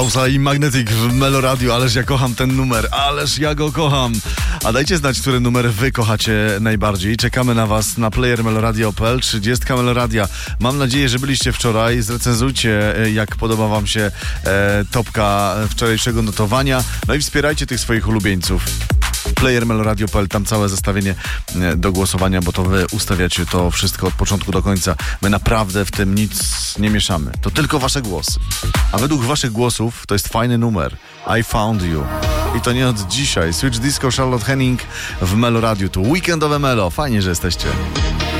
Bausa i Magnetic w Melo Radio. Ależ ja kocham ten numer, ależ ja go kocham. A dajcie znać, który numer wy kochacie najbardziej. Czekamy na was na playermeloradio.pl, 30 Meloradia. Mam nadzieję, że byliście wczoraj. Zrecenzujcie, jak podoba wam się topka wczorajszego notowania. No i wspierajcie tych swoich ulubieńców. playermeloradio.pl, tam całe zestawienie do głosowania, bo to wy ustawiacie to wszystko od początku do końca. My naprawdę w tym nic nie mieszamy. To tylko wasze głosy. A według waszych głosów to jest fajny numer. I Found You. I to nie od dzisiaj. Switch Disco, Charlotte Henning w Melo Radio. Tu weekendowe Melo. Fajnie, że jesteście.